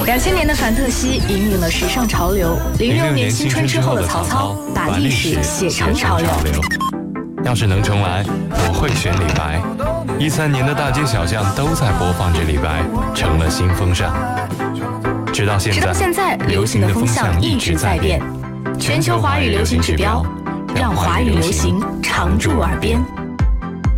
2000年的范特西引领了时尚潮流，06年新春之后的曹操把历史写成潮流。 要是能重来，我会选李白。13年的大街小巷都在播放着李白，成了新风尚。直到现在，流行的风向一直在变。全球华语流行指标，让华语流行常驻耳边。